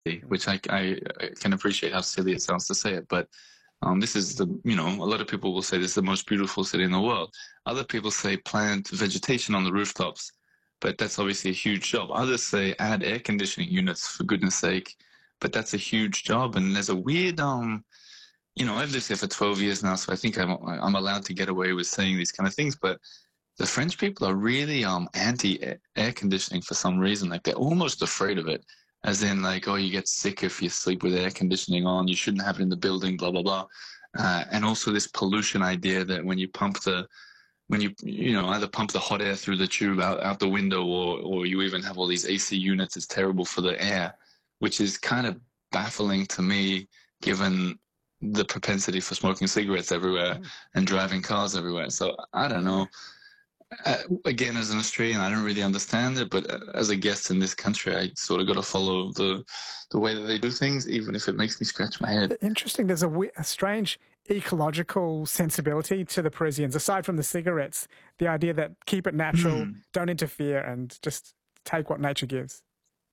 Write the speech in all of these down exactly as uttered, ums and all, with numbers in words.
which I, I, I can appreciate how silly it sounds to say it, but um, this is the, you know, a lot of people will say this is the most beautiful city in the world. Other people say plant vegetation on the rooftops, but that's obviously a huge job. Others say add air conditioning units, for goodness sake, but that's a huge job. And there's a weird, um, you know, I've lived here for twelve years now, so I think I'm, I'm allowed to get away with saying these kind of things, but the French people are really um anti air conditioning for some reason. Like they're almost afraid of it, as in like, oh, you get sick if you sleep with air conditioning on. You shouldn't have it in the building. Blah blah blah. Uh, and also this pollution idea that when you pump the when you you know either pump the hot air through the tube out, out the window, or or you even have all these A C units, it's terrible for the air, which is kind of baffling to me, given the propensity for smoking cigarettes everywhere and driving cars everywhere. So I don't know. Uh, again, as an Australian, I don't really understand it, but uh, as a guest in this country, I sort of got to follow the the way that they do things, even if it makes me scratch my head. Interesting. There's a, we- a strange ecological sensibility to the Parisians, aside from the cigarettes. The idea that keep it natural, Hmm. don't interfere, and just take what nature gives.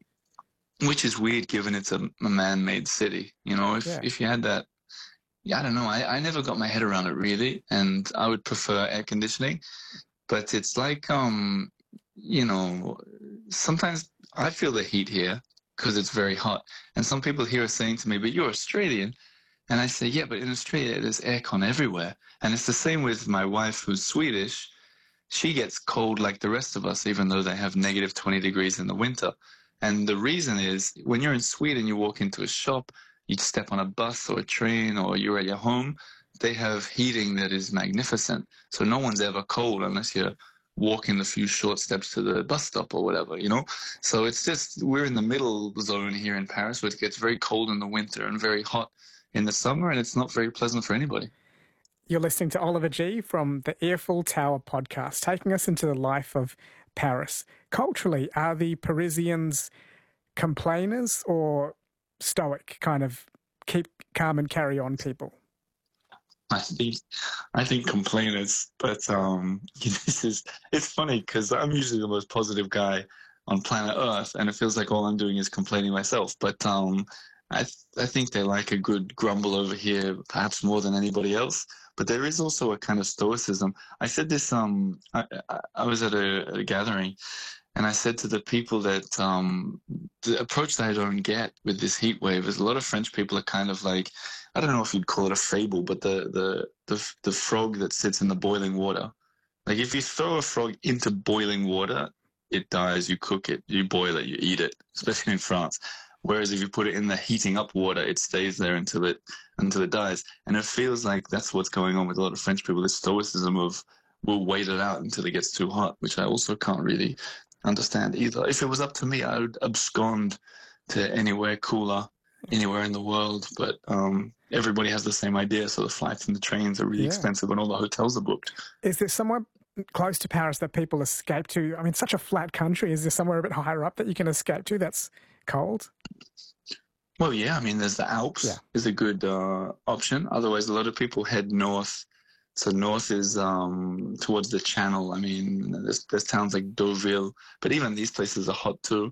Which is weird, given it's a, a man-made city. You know, if Yeah. if you had that, yeah, I don't know. I, I never got my head around it really, and I would prefer air conditioning. But it's like, um, you know, sometimes I feel the heat here because it's very hot. And some people here are saying to me, but you're Australian. And I say, yeah, but in Australia, there's aircon everywhere. And it's the same with my wife, who's Swedish. She gets cold like the rest of us, even though they have negative twenty degrees in the winter. And the reason is when you're in Sweden, you walk into a shop, you step on a bus or a train, or you're at your home, they have heating that is magnificent. So no one's ever cold unless you're walking a few short steps to the bus stop or whatever, you know? So it's just, we're in the middle zone here in Paris, where it gets very cold in the winter and very hot in the summer, and it's not very pleasant for anybody. You're listening to Oliver G from the Earful Tower podcast, taking us into the life of Paris. Culturally, are the Parisians complainers or stoic, kind of keep calm and carry on people? I think I think complainers, but um, this is it's funny because I'm usually the most positive guy on planet Earth, and it feels like all I'm doing is complaining myself. But um, I th- I think they like a good grumble over here, perhaps more than anybody else. But there is also a kind of stoicism. I said this. Um, I, I, I was at a, a gathering, and I said to the people that um, the approach that I don't get with this heat wave is a lot of French people are kind of like, I don't know if you'd call it a fable, but the, the, the, the frog that sits in the boiling water. Like if you throw a frog into boiling water, it dies, you cook it, you boil it, you eat it, especially in France. Whereas if you put it in the heating up water, it stays there until it until it dies. And it feels like that's what's going on with a lot of French people, this stoicism of we'll wait it out until it gets too hot, which I also can't really understand either. If it was up to me, I would abscond to anywhere cooler, anywhere in the world. But um, everybody has the same idea, so the flights and the trains are really Yeah. expensive when all the hotels are booked. Is there somewhere close to Paris that people escape to? I mean, such a flat country. Is there somewhere a bit higher up that you can escape to that's cold? Well, yeah, I mean, there's the Alps Yeah. is a good uh, option. Otherwise, a lot of people head north. So north is um, towards the Channel. I mean, there's, there's towns like Deauville, but even these places are hot too.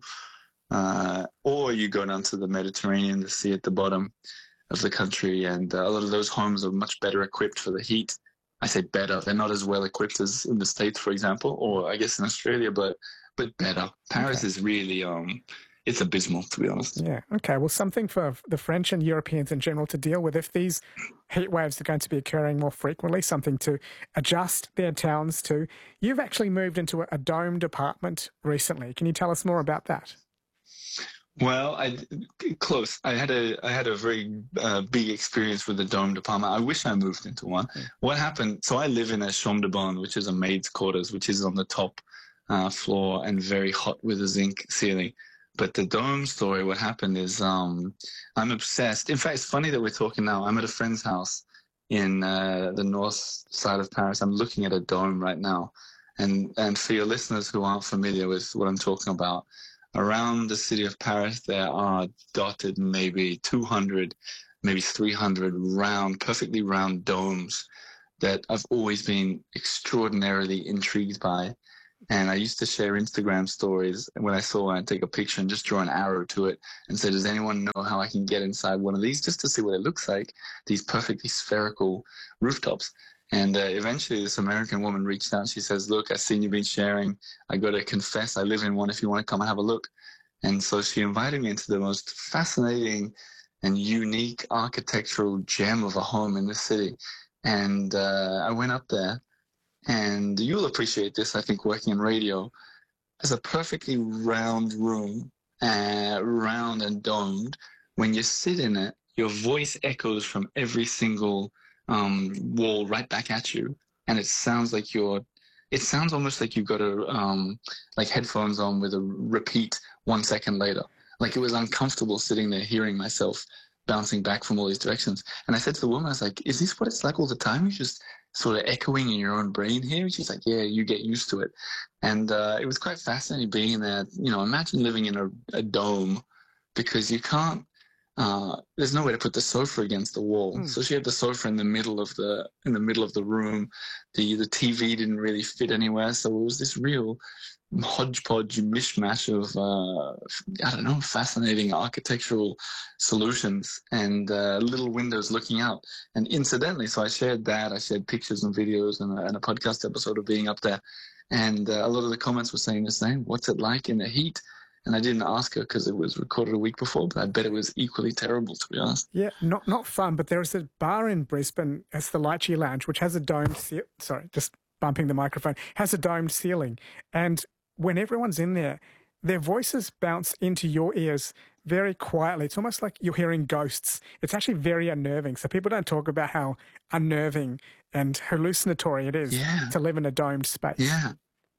Uh, or you go down to the Mediterranean, the sea at the bottom of the country, and uh, a lot of those homes are much better equipped for the heat. I say better; they're not as well equipped as in the States, for example, or I guess in Australia, but but better. Paris Okay. is really um, it's abysmal, to be honest. Yeah. Okay. Well, something for the French and Europeans in general to deal with. If these heat waves are going to be occurring more frequently, something to adjust their towns to. You've actually moved into a, a domed apartment recently. Can you tell us more about that? Well, I close. I had a I had a very uh, big experience with the domed apartment. I wish I moved into one. What happened? So I live in a chambre de bonne, which is a maid's quarters, which is on the top uh, floor and very hot with a zinc ceiling. But the dome story, what happened is um, I'm obsessed. In fact, it's funny that we're talking now. I'm at a friend's house in uh, the north side of Paris. I'm looking at a dome right now, and and for your listeners who aren't familiar with what I'm talking about. Around the city of Paris, there are dotted maybe two hundred, maybe three hundred round, perfectly round domes that I've always been extraordinarily intrigued by. And I used to share Instagram stories. And when I saw one, I'd take a picture and just draw an arrow to it and say, does anyone know how I can get inside one of these just to see what it looks like, these perfectly spherical rooftops? And uh, eventually this American woman reached out. She says, look, I've seen you've been sharing. I got to confess, I live in one if you want to come and have a look. And so she invited me into the most fascinating and unique architectural gem of a home in the city. And uh, I went up there. And you'll appreciate this, I think, working in radio. There's a perfectly round room, uh, round and domed. When you sit in it, your voice echoes from every single um, wall right back at you. And it sounds like you're, it sounds almost like you've got a, um, like headphones on with a repeat one second later. Like it was uncomfortable sitting there hearing myself bouncing back from all these directions. And I said to the woman, I was like, is this what it's like all the time? You just sort of echoing in your own brain here? And she's like, yeah, you get used to it. And uh, it was quite fascinating being in there. You know, imagine living in a, a dome, because you can't, uh, there's no way to put the sofa against the wall. Mm. So she had the sofa in the middle of the, in the middle of the room. The, the T V didn't really fit anywhere. So it was this real hodgepodge mishmash of, uh, I don't know, fascinating architectural solutions and uh, little windows looking out. And incidentally, so I shared that, I shared pictures and videos and a, and a podcast episode of being up there. And uh, a lot of the comments were saying the same. What's it like in the heat? And I didn't ask her because it was recorded a week before, but I bet it was equally terrible, to be honest. Yeah, not not fun, but there is a bar in Brisbane, it's the Lychee Lounge, which has a domed, ce- sorry, just bumping the microphone, has a domed ceiling. And when everyone's in there, their voices bounce into your ears very quietly. It's almost like you're hearing ghosts. It's actually very unnerving. So people don't talk about how unnerving and hallucinatory it is yeah. to live in a domed space. Yeah.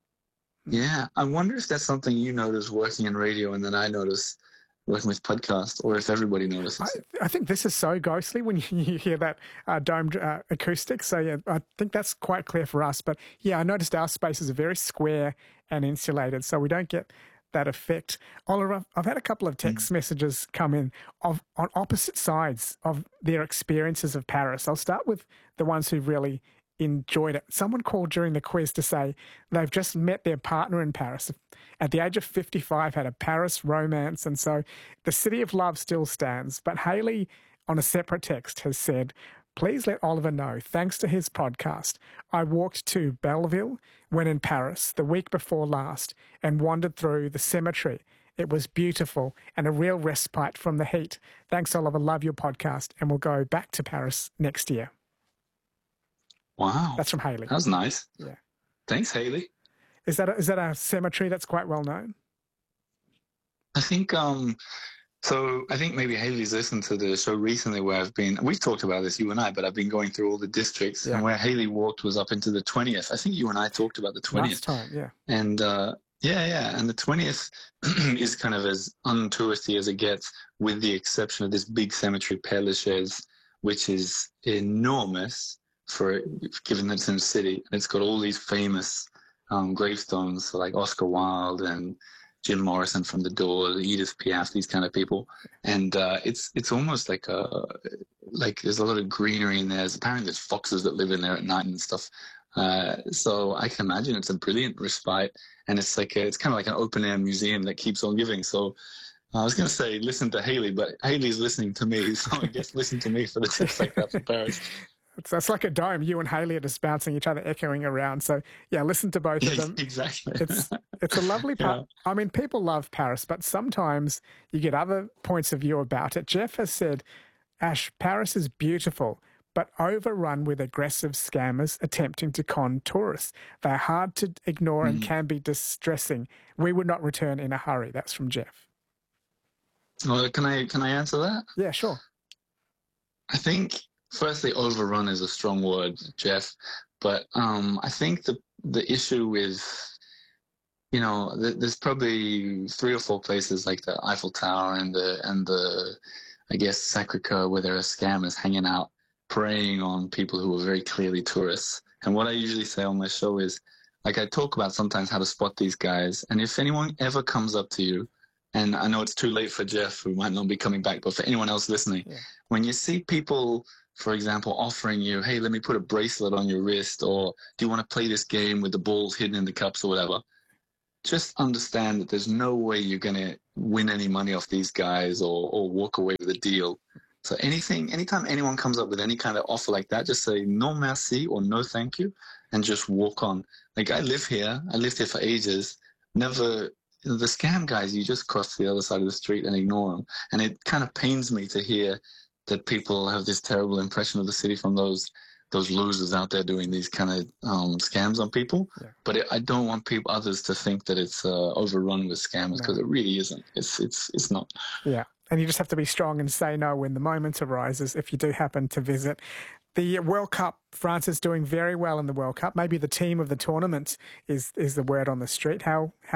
Yeah. I wonder if that's something you notice working in radio and then I notice working with podcasts, or if everybody notices. I, I think this is so ghostly when you, you hear that uh, domed uh, acoustic. So yeah, I think that's quite clear for us. But yeah, I noticed our spaces are very square and insulated, so we don't get that effect. Oliver, I've had a couple of text mm. messages come in of on opposite sides of their experiences of Paris. I'll start with the ones who really enjoyed it. Someone called during the quiz to say they've just met their partner in Paris. At the age of fifty-five, had a Paris romance, and so the city of love still stands. But Haley, on a separate text, has said, please let Oliver know, thanks to his podcast, I walked to Belleville when in Paris the week before last and wandered through the cemetery. It was beautiful and a real respite from the heat. Thanks, Oliver. Love your podcast, and we'll go back to Paris next year. Wow. That's from Haley. That was nice. Yeah. Thanks, Haley. Is that a, is that a cemetery that's quite well known? I think, um, so I think maybe Haley's listened to the show recently where I've been, we've talked about this, you and I, but I've been going through all the districts, yeah. and where Haley walked was up into the twentieth. I think you and I talked about the twentieth. Last time, yeah. And, uh, yeah, yeah. And the twentieth is kind of as untouristy as it gets, with the exception of this big cemetery, Père Lachaise, which is enormous. For given that it's in a city, and it's got all these famous um, gravestones, so like Oscar Wilde and Jim Morrison from The Doors, Edith Piaf, these kind of people, and uh, it's it's almost like a like there's a lot of greenery in there. There's, apparently, there's foxes that live in there at night and stuff. Uh, so I can imagine it's a brilliant respite, and it's like a, it's kind of like an open air museum that keeps on giving. So. I was going to say listen to Haley, but Haley's listening to me, so I guess listen to me for the tips like that for Paris. It's, it's like a dome. You and Haley are just bouncing each other, echoing around. So, yeah, listen to both of them. Exactly. It's it's a lovely part. Yeah. I mean, people love Paris, but sometimes you get other points of view about it. Jeff has said, Ash, Paris is beautiful, but overrun with aggressive scammers attempting to con tourists. They're hard to ignore mm. and can be distressing. We would not return in a hurry. That's from Jeff. Well, can I can I answer that? Yeah, sure. I think... Firstly, overrun is a strong word, Jeff, but um, I think the the issue with, you know, th- there's probably three or four places like the Eiffel Tower and the and the, I guess, Sacré-Cœur, where there are scammers hanging out, preying on people who are very clearly tourists. And what I usually say on my show is, like, I talk about sometimes how to spot these guys, and if anyone ever comes up to you And I know it's too late for Jeff, who might not be coming back, but for anyone else listening, yeah. when you see people, for example, offering you, hey, let me put a bracelet on your wrist, or do you want to play this game with the balls hidden in the cups or whatever, just understand that there's no way you're going to win any money off these guys or, or walk away with a deal. So anything, anytime anyone comes up with any kind of offer like that, just say no merci or no thank you and just walk on. Like, I live here. I lived here for ages. Never, you know, the scam guys, you just cross to the other side of the street and ignore them. And it kind of pains me to hear that people have this terrible impression of the city from those those losers out there doing these kind of um, scams on people. Yeah. But it, I don't want people, others to think that it's uh, overrun with scammers, because no. it really isn't. It's it's it's not. Yeah, and you just have to be strong and say no when the moment arises if you do happen to visit. The World Cup, France is doing very well in the World Cup. Maybe the team of the tournament is is the word on the street. How how